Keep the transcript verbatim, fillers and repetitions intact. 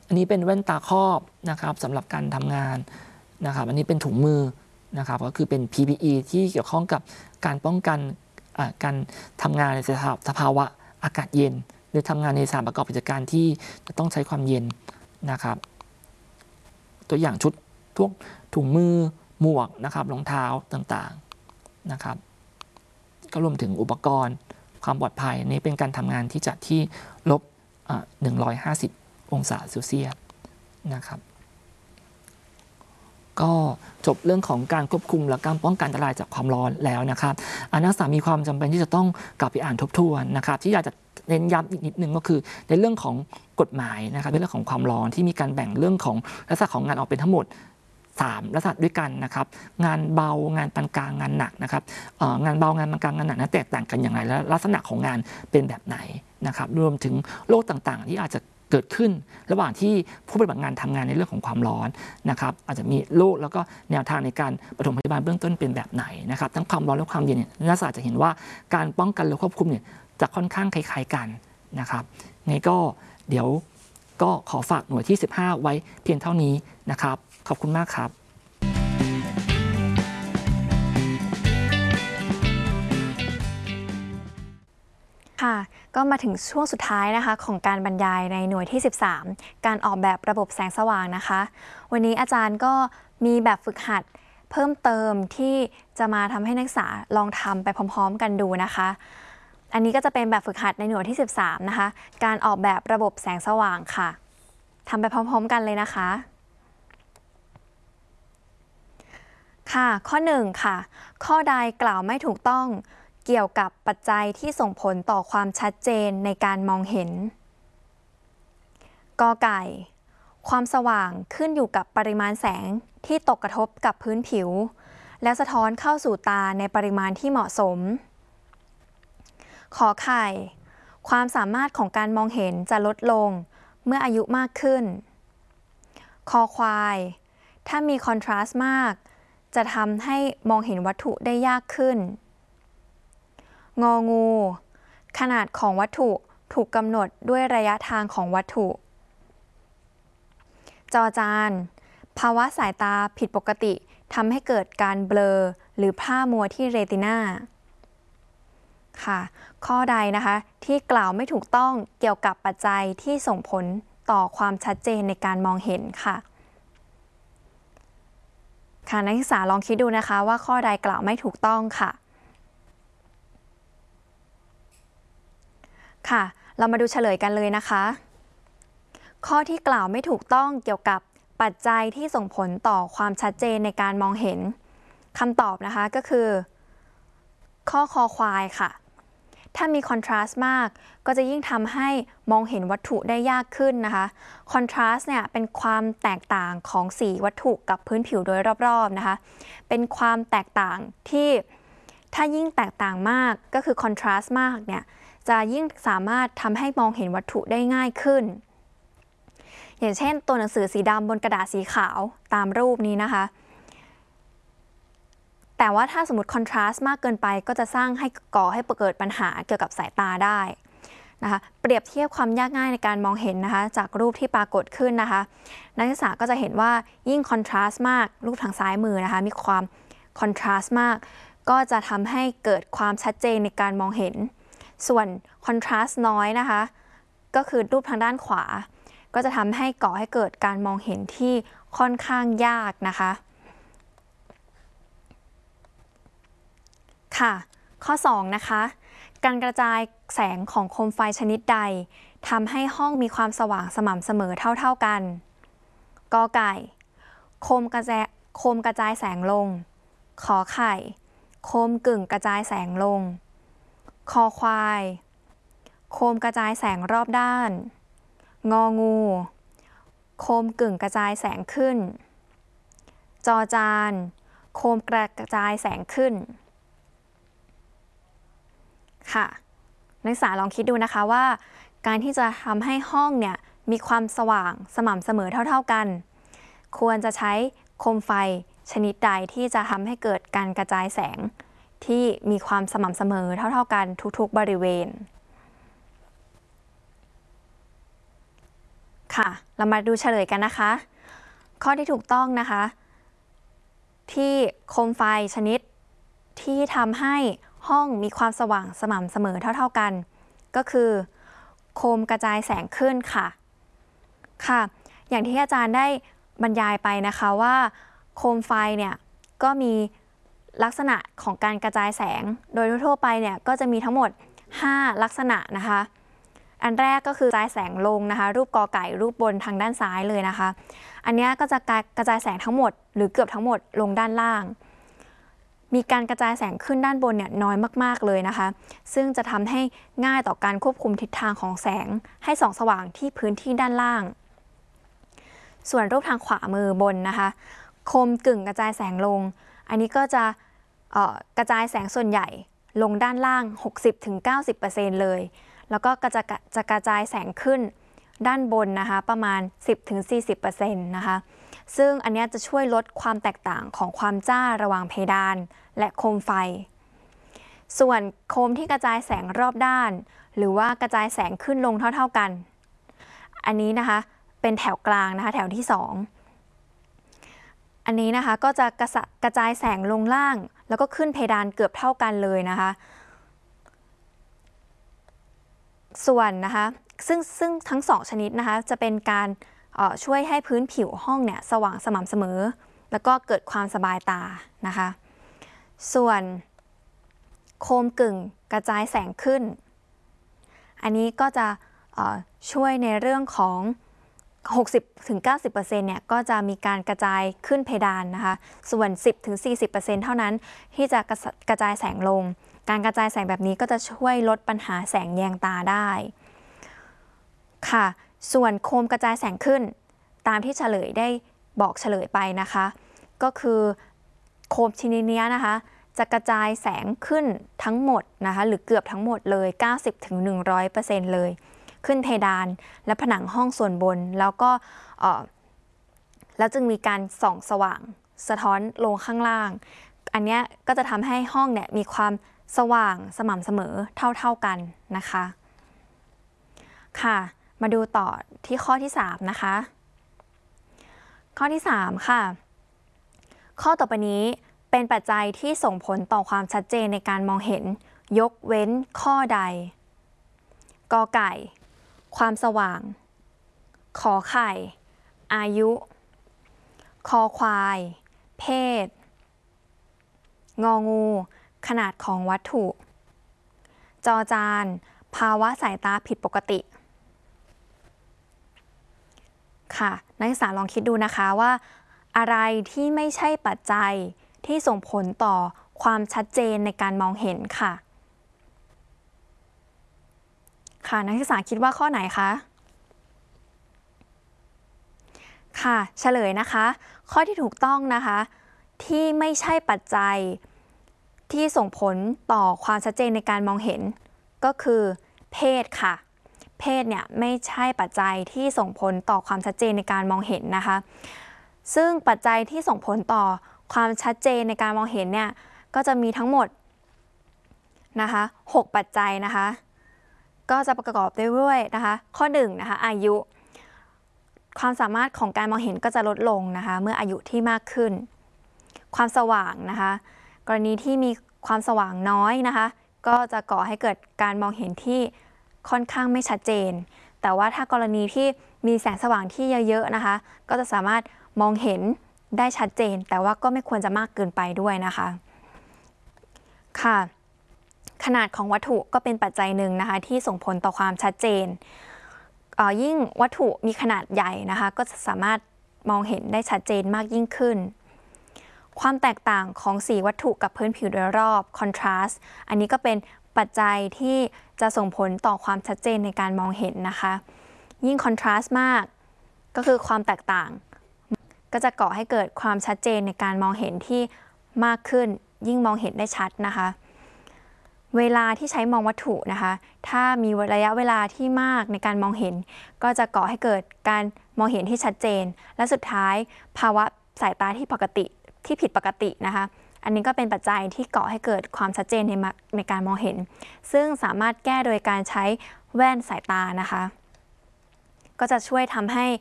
อันนี้เป็นแว่นตาครอบนะครับสำหรับการทำงานนะครับอันนี้เป็นถุงมือนะครับก็คือเป็น พี พี อี ที่เกี่ยวข้องกับการป้องกันการทำงานในสภาวะอากาศเย็นหรือทำงานในสถานประกอบกิจการที่จะต้องใช้ความเย็นนะครับตัวอย่างชุดพวกถุงมือหมวกนะครับรองเท้าต่างๆนะครับก็รวมถึงอุปกรณ์ความปลอดภัยนี้เป็นการทำงานที่จัดที่ลบหนึ่งร้อยห้าสิบองศาเซลเซียสนะครับก็จบเรื่องของการควบคุมและการป้องกันอันตรายจากความร้อนแล้วนะครับนักศึกษามีความจำเป็นที่จะต้องกลับไปอ่านทบทวนนะครับที่อยากจะเน้นย้ำอีกนิดนึงก็คือในเรื่องของกฎหมายนะครับในเรื่องของความร้อนที่มีการแบ่งเรื่องของลักษณะของงานออกเป็นทั้งหมดสามลักษณะด้วยกันนะครับงานเบางานปานกลางงานหนักนะครับงานเบางานปานกลางงานหนักนั้นแตกต่างกันอย่างไรและลักษณะของงานเป็นแบบไหนนะครับรวมถึงโรคต่างๆที่อาจจะเกิดขึ้นระหว่างที่ผู้ปฏิบัติงานทำงานในเรื่องของความร้อนนะครับอาจจะมีโรคแล้วก็แนวทางในการปฐมพยาบาลเบื้องต้นเป็นแบบไหนนะครับทั้งความร้อนและความเย็นเนี่ยนักศึกษาจะเห็นว่าการป้องกันและควบคุมเนี่ยจะค่อนข้างคล้ายๆกันนะครับไงก็เดี๋ยวก็ขอฝากหน่วยที่สิบห้าไว้เพียงเท่านี้นะครับขอบคุณมากครับค่ะก็มาถึงช่วงสุดท้ายนะคะของการบรรยายในหน่วยที่สิบสามการออกแบบระบบแสงสว่างนะคะวันนี้อาจารย์ก็มีแบบฝึกหัดเพิ่มเติมที่จะมาทำให้นักศึกษาลองทำไปพร้อมๆกันดูนะคะอันนี้ก็จะเป็นแบบฝึกหัดในหน่วยที่สิบสามนะคะการออกแบบระบบแสงสว่างค่ะทำไปพร้อมๆกันเลยนะคะค่ะข้อหนึ่งค่ะข้อใดกล่าวไม่ถูกต้องเกี่ยวกับปัจจัยที่ส่งผลต่อความชัดเจนในการมองเห็นกอไก่ความสว่างขึ้นอยู่กับปริมาณแสงที่ตกกระทบกับพื้นผิวและสะท้อนเข้าสู่ตาในปริมาณที่เหมาะสมขอไข่ความสามารถของการมองเห็นจะลดลงเมื่ออายุมากขึ้นคอควายถ้ามีคอนทราสต์มากจะทำให้มองเห็นวัตถุได้ยากขึ้นงองูขนาดของวัตถุถูกกำหนดด้วยระยะทางของวัตถุจอจานภาวะสายตาผิดปกติทำให้เกิดการเบลอหรือพร่ามัวที่เรตินาค่ะข้อใดนะคะที่กล่าวไม่ถูกต้องเกี่ยวกับปัจจัยที่ส่งผลต่อความชัดเจนในการมองเห็นค่ะค่ะนักศึกษาลองคิดดูนะคะว่าข้อใดกล่าวไม่ถูกต้องค่ะค่ะเรามาดูเฉลยกันเลยนะคะข้อที่กล่าวไม่ถูกต้องเกี่ยวกับปัจจัยที่ส่งผลต่อความชัดเจนในการมองเห็นคำตอบนะคะก็คือข้อคอควายค่ะถ้ามีคอนทราสต์มากก็จะยิ่งทำให้มองเห็นวัตถุได้ยากขึ้นนะคะคอนทราสต์เนี่ยเป็นความแตกต่างของสีวัตถุกับพื้นผิวโดยรอบๆนะคะเป็นความแตกต่างที่ถ้ายิ่งแตกต่างมากก็คือคอนทราสต์มากเนี่ยจะยิ่งสามารถทำให้มองเห็นวัตถุได้ง่ายขึ้นอย่างเช่นตัวหนังสือสีดำบนกระดาษสีขาวตามรูปนี้นะคะแต่ว่าถ้าสมมติคอนทราสต์มากเกินไปก็จะสร้างให้ก่อให้เกิดปัญหาเกี่ยวกับสายตาได้นะคะเปรียบเทียบความยากง่ายในการมองเห็นนะคะจากรูปที่ปรากฏขึ้นนะคะนักศึกษาก็จะเห็นว่ายิ่งคอนทราสต์มากรูปทางซ้ายมือนะคะมีความคอนทราสต์มากก็จะทำให้เกิดความชัดเจนในการมองเห็นส่วนคอนทราสต์น้อยนะคะก็คือรูปทางด้านขวาก็จะทำให้ก่อให้เกิดการมองเห็นที่ค่อนข้างยากนะคะค่ะข้อสองนะคะการกระจายแสงของโคมไฟชนิดใดทำให้ห้องมีความสว่างสม่ำเสมอเท่าๆกันกอไก่โคมกระจายโคมกระจายแสงลงขอไข่โคมกึ่งกระจายแสงลงคอควายโคมกระจายแสงรอบด้านงองูโคมกึ่งกระจายแสงขึ้นจอจานโคมกระจายแสงขึ้นค่ะนักศึกษาลองคิดดูนะคะว่าการที่จะทำให้ห้องเนี่ยมีความสว่างสม่ำเสมอเท่าๆกันควรจะใช้โคมไฟชนิดใดที่จะทำให้เกิดการกระจายแสงที่มีความสม่ำเสมอเท่าๆกันทุกๆบริเวณค่ะเรามาดูเฉลยกันนะคะข้อที่ถูกต้องนะคะที่โคมไฟชนิดที่ทำให้ห้องมีความสว่างสม่ำเสมอเท่าๆกันก็คือโคมกระจายแสงขึ้นค่ะค่ะอย่างที่อาจารย์ได้บรรยายไปนะคะว่าโคมไฟเนี่ยก็มีลักษณะของการกระจายแสงโดยทั่วไปเนี่ยก็จะมีทั้งหมดห้าลักษณะนะคะอันแรกก็คือกระจายแสงลงนะคะรูปกอไก่รูปบนทางด้านซ้ายเลยนะคะอันนี้ก็จะกระจายแสงทั้งหมดหรือเกือบทั้งหมดลงด้านล่างมีการกระจายแสงขึ้นด้านบนเนี่ยน้อยมากๆเลยนะคะซึ่งจะทำให้ง่ายต่อการควบคุมทิศทางของแสงให้ส่องสว่างที่พื้นที่ด้านล่างส่วนรูปทางขวามือบนนะคะโคมกึ่งกระจายแสงลงอันนี้ก็จะกระจายแสงส่วนใหญ่ลงด้านล่าง หกสิบถึงเก้าสิบเปอร์เซ็นต์ เลยแล้วก็จะจะกระจายแสงขึ้นด้านบนนะคะประมาณ สิบถึงสี่สิบเปอร์เซ็นต์ นะคะซึ่งอันนี้จะช่วยลดความแตกต่างของความจ้าระหว่างเพดานและโคมไฟส่วนโคมที่กระจายแสงรอบด้านหรือว่ากระจายแสงขึ้นลงเท่าๆกันอันนี้นะคะเป็นแถวกลางนะคะแถวที่สองอันนี้นะคะก็จะกระกระจายแสงลงล่างแล้วก็ขึ้นเพดานเกือบเท่ากันเลยนะคะส่วนนะคะซึ่งซึ่งทั้งสองชนิดนะคะจะเป็นการช่วยให้พื้นผิวห้องเนี่ยสว่างสม่ำเสมอแล้วก็เกิดความสบายตานะคะส่วนโคมกึ่งกระจายแสงขึ้นอันนี้ก็จะช่วยในเรื่องของ หกสิบถึงเก้าสิบเปอร์เซ็นต์ เนี่ยก็จะมีการกระจายขึ้นเพดานนะคะส่วน สิบถึงสี่สิบเปอร์เซ็นต์ เท่านั้นที่จะกระจายแสงลงการกระจายแสงแบบนี้ก็จะช่วยลดปัญหาแสงแยงตาได้ค่ะส่วนโคมกระจายแสงขึ้นตามที่เฉลยได้บอกเฉลยไปนะคะก็คือโคมชนิดนี้นะคะจะกระจายแสงขึ้นทั้งหมดนะคะหรือเกือบทั้งหมดเลย เก้าสิบถึงหนึ่งร้อยเปอร์เซ็นต์ เลยขึ้นเพดานและผนังห้องส่วนบนแล้วก็แล้วจึงมีการส่องสว่างสะท้อนลงข้างล่างอันนี้ก็จะทำให้ห้องเนี่ยมีความสว่างสม่ำเสมอเท่าๆกันนะคะค่ะมาดูต่อที่ข้อที่สามนะคะข้อที่สามค่ะข้อต่อไปนี้เป็นปัจจัยที่ส่งผลต่อความชัดเจนในการมองเห็นยกเว้นข้อใดกอไก่ความสว่างขอไข่อายุคอควายเพศงองูขนาดของวัตถุจอจานภาวะสายตาผิดปกติค่ะนักศึกษาลองคิดดูนะคะว่าอะไรที่ไม่ใช่ปัจจัยที่ส่งผลต่อความชัดเจนในการมองเห็นค่ะค่ะนักศึกษาคิดว่าข้อไหนคะค่ะเฉลยนะคะข้อที่ถูกต้องนะคะที่ไม่ใช่ปัจจัยที่ส่งผลต่อความชัดเจนในการมองเห็นก็คือเพศค่ะเพศเนี่ยไม่ใช่ปัจจัยที่ส่งผลต่อความชัดเจนในการมองเห็นนะคะซึ่งปัจจัยที่ส่งผลต่อความชัดเจนในการมองเห็นเนี่ยก็จะมีทั้งหมดนะคะหกปัจจัยนะคะก็จะประกอบด้วยนะคะข้อหนึ่งนะคะอายุความสามารถของการมองเห็นก็จะลดลงนะคะเมื่ออายุที่มากขึ้นความสว่างนะคะกรณีที่มีความสว่างน้อยนะคะก็จะก่อให้เกิดการมองเห็นที่ค่อนข้างไม่ชัดเจนแต่ว่าถ้ากรณีที่มีแสงสว่างที่เยอะๆนะคะก็จะสามารถมองเห็นได้ชัดเจนแต่ว่าก็ไม่ควรจะมากเกินไปด้วยนะคะค่ะขนาดของวัตถุก็เป็นปัจจัยหนึ่งนะคะที่ส่งผลต่อความชัดเจนยิ่งวัตถุมีขนาดใหญ่นะคะก็จะสามารถมองเห็นได้ชัดเจนมากยิ่งขึ้นความแตกต่างของสีวัตถุกับพื้นผิวโดยรอบ contrast อันนี้ก็เป็นปัจจัยที่จะส่งผลต่อความชัดเจนในการมองเห็นนะคะยิ่ง contrast มากก็คือความแตกต่างก็จะก่อให้เกิดความชัดเจนในการมองเห็นที่มากขึ้นยิ่งมองเห็นได้ชัดนะคะเวลาที่ใช้มองวัตถุนะคะถ้ามีระยะเวลาที่มากในการมองเห็นก็จะก่อให้เกิดการมองเห็นที่ชัดเจนและสุดท้ายภาวะสายตาที่ปกติที่ผิดปกตินะคะอันนี้ก็เป็นปัจจัยที่ก่อให้เกิดความชัดเจนในในการมองเห็นซึ่งสามารถแก้โดยการใช้แว่นสายตานะคะก็จะช่วยทำให้